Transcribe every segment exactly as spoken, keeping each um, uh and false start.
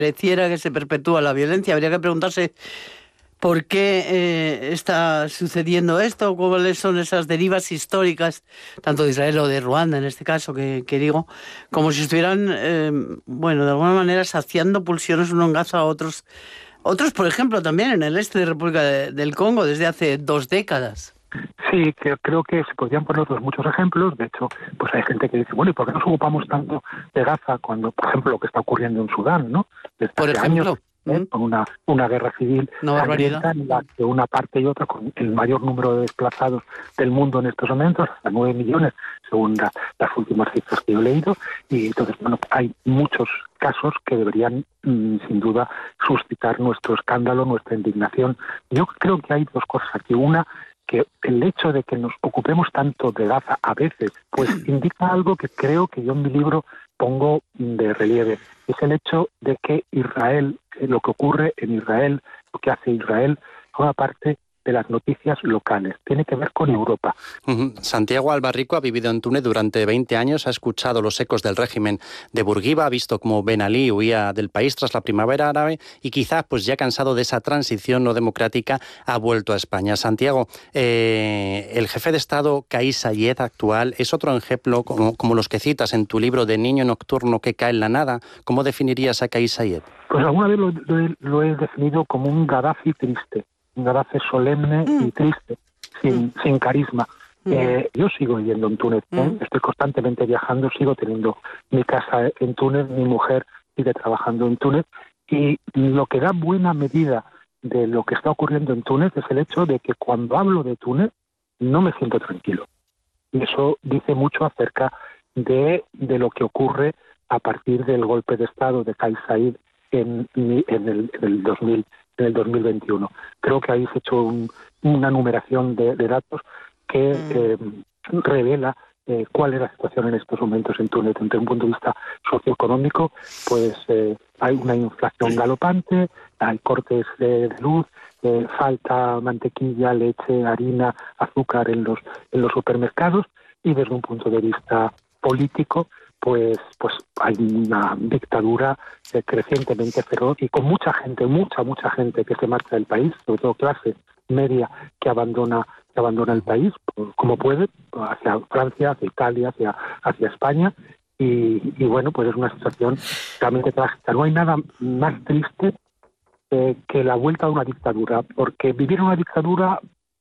pareciera que se perpetúa la violencia. Habría que preguntarse por qué eh, está sucediendo esto, cuáles son esas derivas históricas, tanto de Israel o de Ruanda en este caso, que, que digo, como si estuvieran, eh, bueno, de alguna manera saciando pulsiones uno en Gaza a otros. Otros, por ejemplo, también en el este de República de, del Congo, desde hace dos décadas. Sí, que creo que se podrían poner otros muchos ejemplos. De hecho, pues hay gente que dice, bueno, ¿y por qué nos ocupamos tanto de Gaza cuando, por ejemplo, lo que está ocurriendo en Sudán, ¿no? Desde Por hace ejemplo, años, ¿eh? Con una, una guerra civil una barbaridad sangrienta en la que una parte y otra, con el mayor número de desplazados del mundo en estos momentos, hasta nueve millones, según la, las últimas cifras que yo he leído. Y entonces, bueno, hay muchos casos que deberían, mmm, sin duda, suscitar nuestro escándalo, nuestra indignación. Yo creo que hay dos cosas aquí. Una, que el hecho de que nos ocupemos tanto de Gaza a veces, pues indica algo que creo que yo en mi libro pongo de relieve. Es el hecho de que Israel, lo que ocurre en Israel, lo que hace Israel, forma parte de las noticias locales. Tiene que ver con Europa. Uh-huh. Santiago Albarrico ha vivido en Túnez durante veinte años, ha escuchado los ecos del régimen de Bourguiba, ha visto cómo Ben Ali huía del país tras la primavera árabe y quizás, pues ya cansado de esa transición no democrática, ha vuelto a España. Santiago, eh, el jefe de Estado Kais Saied actual es otro ejemplo como, como los que citas en tu libro de Niño Nocturno que cae en la nada. ¿Cómo definirías a Kais Saied? Pues alguna vez lo, lo, lo he definido como un Gaddafi triste. Un Gaddafi solemne mm. y triste, sin, mm. sin carisma. Mm. Eh, yo sigo viviendo en Túnez, ¿eh? mm. estoy constantemente viajando, sigo teniendo mi casa en Túnez, mi mujer sigue trabajando en Túnez, y lo que da buena medida de lo que está ocurriendo en Túnez es el hecho de que cuando hablo de Túnez no me siento tranquilo. Y eso dice mucho acerca de, de lo que ocurre a partir del golpe de Estado de Kais Saied en, en, el, en el dos mil en el dos mil veintiuno. Creo que habéis hecho un, una numeración de, de datos que eh, revela eh, cuál es la situación en estos momentos en Túnez. Desde un punto de vista socioeconómico, pues eh, hay una inflación galopante, hay cortes de, de luz, eh, falta mantequilla, leche, harina, azúcar en los, en los supermercados, y desde un punto de vista político, pues pues hay una dictadura eh, crecientemente feroz y con mucha gente, mucha, mucha gente que se marcha del país, sobre todo clase media que abandona que abandona el país, como puede, hacia Francia, hacia Italia, hacia, hacia España, y, y bueno, pues es una situación realmente trágica. No hay nada más triste eh, que la vuelta a una dictadura, porque vivir en una dictadura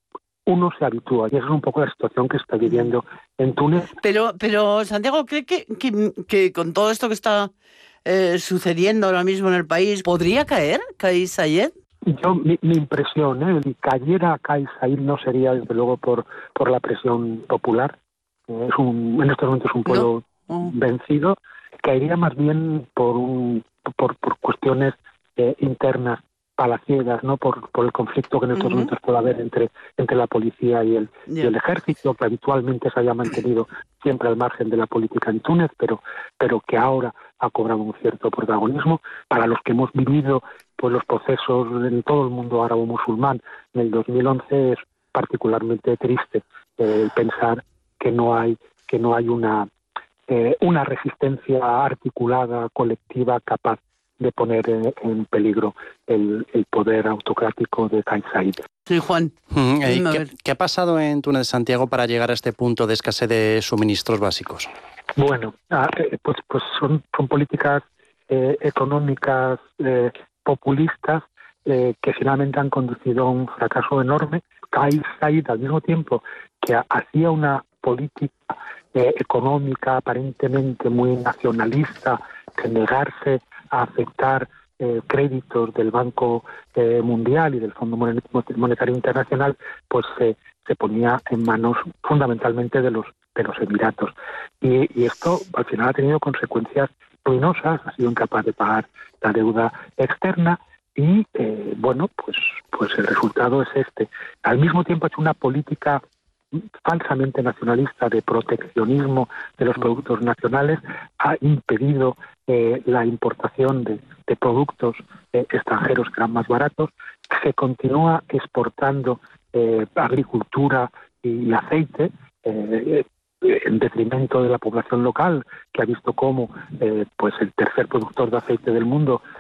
uno se habitúa, y esa es un poco la situación que está viviendo en Túnez. Pero, pero Santiago, ¿cree que, que, que con todo esto que está eh, sucediendo ahora mismo en el país, podría caer Kais Saied? Yo, mi, mi impresión, ¿eh? si cayera Kais Saied no sería desde luego por, por la presión popular. Eh, es un, en estos momentos es un pueblo no. oh. vencido. Caería más bien por, un, por, por cuestiones eh, internas palaciegas, ¿no? Por, por el conflicto que en estos uh-huh. momentos puede haber entre, entre la policía y el, yeah. y el ejército, que habitualmente se haya mantenido siempre al margen de la política en Túnez, pero, pero que ahora ha cobrado un cierto protagonismo. Para los que hemos vivido pues los procesos en todo el mundo árabo-musulmán en el dos mil once, es particularmente triste eh, pensar que no hay, que no hay una, eh, una resistencia articulada, colectiva, capaz de poner en, en peligro el, el poder autocrático de Kais Saied. Sí, Juan. Mm, eh, ¿qué, ¿Qué ha pasado en Túnez, Santiago, para llegar a este punto de escasez de suministros básicos? Bueno, eh, pues, pues son, son políticas eh, económicas eh, populistas eh, que finalmente han conducido a un fracaso enorme. Kais Saied, al mismo tiempo que hacía una política eh, económica aparentemente muy nacionalista, de negarse a aceptar eh, créditos del Banco eh, Mundial y del Fondo Monetario Internacional, pues eh, se ponía en manos fundamentalmente de los de los Emiratos. Y, y esto al final ha tenido consecuencias ruinosas, ha sido incapaz de pagar la deuda externa y, eh, bueno, pues, pues el resultado es este. Al mismo tiempo ha hecho una política falsamente nacionalista de proteccionismo de los productos nacionales, ha impedido eh, la importación de, de productos eh, extranjeros que eran más baratos, se continúa exportando eh, agricultura y aceite eh, en detrimento de la población local, que ha visto cómo eh, pues el tercer productor de aceite del mundo